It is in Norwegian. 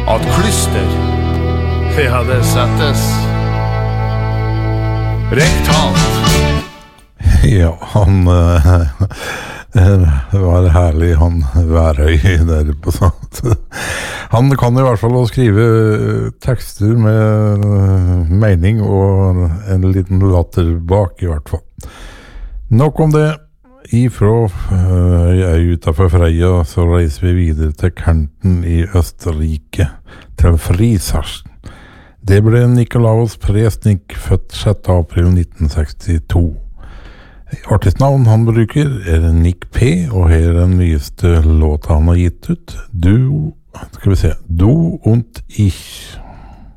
At klyster, ja, det settes rektalt. Ja, han var herlig, han Værøy der på sånt. Han kan i hvert fall skrive tekster med mening og en liten latter bak i hvert fall. Nok om det. Ifra utenfor Freia så reiser vi videre til Kärnten i Østerrike, til Friesarsen. Det ble Nikolaus Presnik, født 6. april 1962. Artistnavn han bruker Nick P, og her er den nyeste låta han har gitt ut. Du und ich.